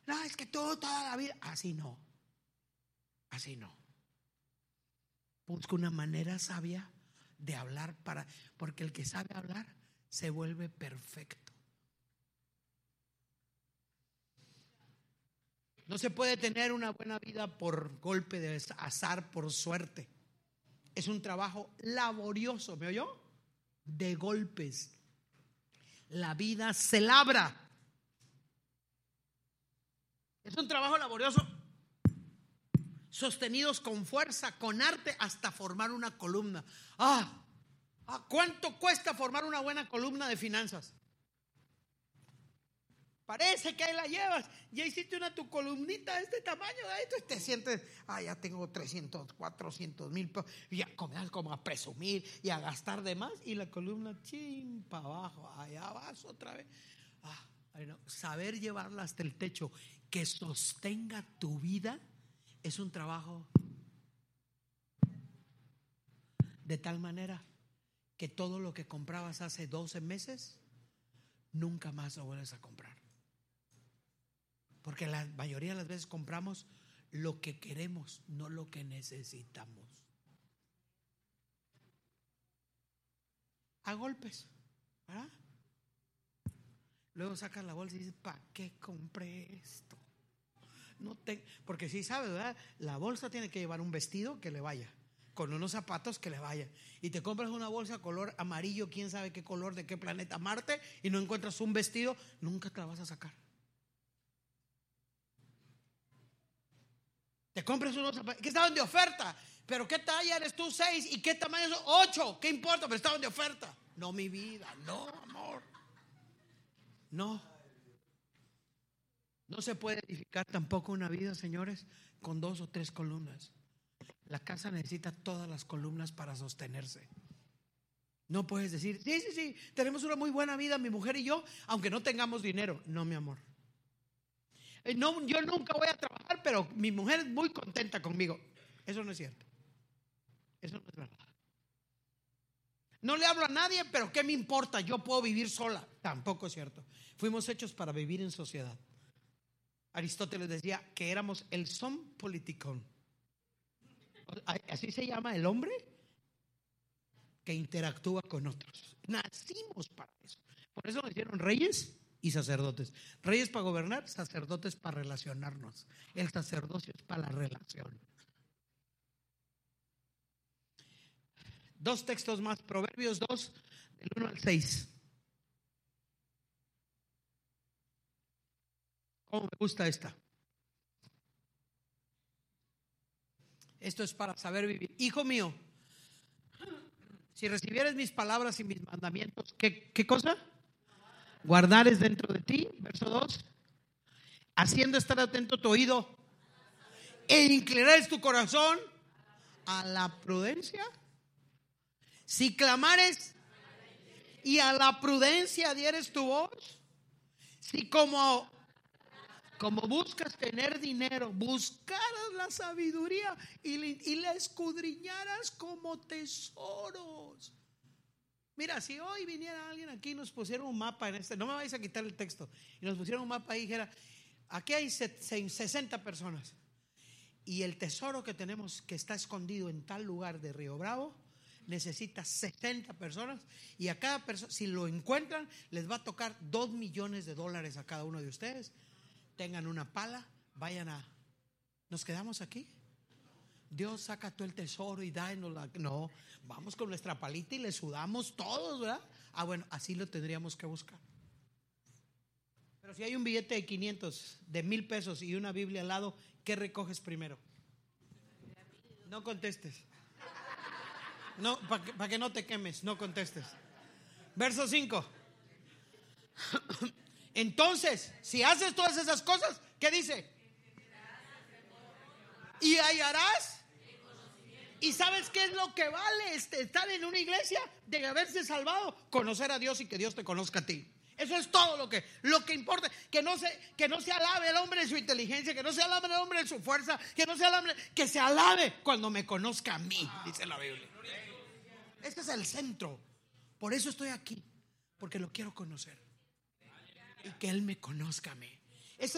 No, es que tú toda la vida. Así no. Así no. Busca una manera sabia de hablar porque el que sabe hablar se vuelve perfecto. No se puede tener una buena vida por golpe de azar, por suerte. Es un trabajo laborioso, ¿me oyó? De golpes. La vida se labra. Es un trabajo laborioso, sostenidos con fuerza, con arte, hasta formar una columna. ¿Cuánto cuesta formar una buena columna de finanzas? Parece que ahí la llevas. Ya hiciste tu columnita de este tamaño. Ahí tú te sientes, ya tengo 300, 400 mil pesos. Ya comienzas como a presumir y a gastar de más. Y la columna, chin, para abajo. Allá vas otra vez. Saber llevarla hasta el techo, que sostenga tu vida, es un trabajo de tal manera que todo lo que comprabas hace 12 meses, nunca más lo vuelves a comprar. Porque la mayoría de las veces compramos lo que queremos, no lo que necesitamos. A golpes, ¿verdad? Luego sacas la bolsa y dices, ¿para qué compré esto? Porque sí sabes, ¿verdad? La bolsa tiene que llevar un vestido que le vaya, con unos zapatos que le vaya. Y te compras una bolsa color amarillo, quién sabe qué color, de qué planeta Marte, y no encuentras un vestido, nunca te la vas a sacar. Te compras unos zapatos que estaban de oferta, pero ¿qué talla eres tú? 6, ¿y qué tamaño son? 8, ¿qué importa? Pero estaban de oferta. No, mi vida, no, amor. No se puede edificar tampoco una vida, señores, con 2 o 3 columnas. La casa necesita todas las columnas para sostenerse. No puedes decir, sí, tenemos una muy buena vida mi mujer y yo, aunque no tengamos dinero. No, mi amor. No, yo nunca voy a trabajar, pero mi mujer es muy contenta conmigo. Eso no es cierto. Eso no es verdad. No le hablo a nadie, pero ¿qué me importa? Yo puedo vivir sola. Tampoco es cierto. Fuimos hechos para vivir en sociedad. Aristóteles decía que éramos el son politikon. Así se llama el hombre que interactúa con otros. Nacimos para eso. Por eso nos hicieron reyes y sacerdotes. Reyes para gobernar, sacerdotes para relacionarnos. El sacerdocio es para la relación. 2 textos más, Proverbios 2, del 1 al 6. ¿Cómo me gusta esta? Esto es para saber vivir. Hijo mío, si recibieres mis palabras y mis mandamientos, ¿qué cosa? Guardares dentro de ti, verso 2, haciendo estar atento tu oído e inclinares tu corazón a la prudencia. Si clamares y a la prudencia dieres tu voz, si como buscas tener dinero, buscaras la sabiduría y la escudriñaras como tesoros. Mira, si hoy viniera alguien aquí y nos pusiera un mapa no me vais a quitar el texto, y nos pusieran un mapa y dijera, aquí hay 60 personas y el tesoro que tenemos que está escondido en tal lugar de Río Bravo necesita 60 personas, y a cada persona, si lo encuentran, les va a tocar $2 millones a cada uno de ustedes. Tengan una pala, nos quedamos aquí. Dios saca todo el tesoro y dánosla. No, vamos con nuestra palita y le sudamos todos, ¿verdad? Bueno, así lo tendríamos que buscar. Pero si hay un billete de 500, de 1,000 pesos y una Biblia al lado, ¿qué recoges primero? No contestes. No, para que no te quemes, no contestes. Verso 5. Entonces, si haces todas esas cosas, ¿qué dice? Y hallarás. ¿Y sabes qué es lo que vale estar en una iglesia? De haberse salvado, conocer a Dios y que Dios te conozca a ti. Eso es todo lo que importa. Que no se alabe el hombre en su inteligencia, que no se alabe el hombre en su fuerza, que se alabe cuando me conozca a mí, dice la Biblia. Este es el centro. Por eso estoy aquí, porque lo quiero conocer y que Él me conozca a mí.